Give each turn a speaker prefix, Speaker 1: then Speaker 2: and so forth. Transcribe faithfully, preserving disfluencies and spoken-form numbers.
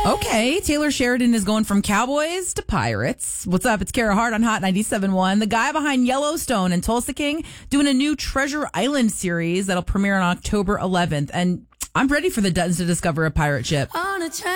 Speaker 1: Okay, Taylor Sheridan is going from Cowboys to Pirates. What's up? It's Kara Hart on Hot ninety-seven point one. The guy behind Yellowstone and Tulsa King doing a new Treasure Island series that'll premiere on October eleventh. And I'm ready for the Duttons to discover a pirate ship.
Speaker 2: On a